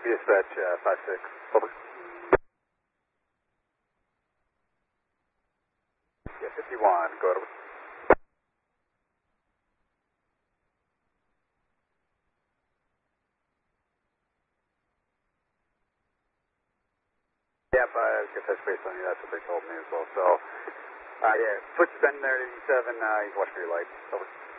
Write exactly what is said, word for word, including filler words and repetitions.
Dispatch uh, five six. Over. Yeah, fifty-one, go over. Yeah, I was going to touch base on you, that's what they told me as well. So, uh, yeah, switch bend there to eighty-seven, uh, he's watching for your lights. Over.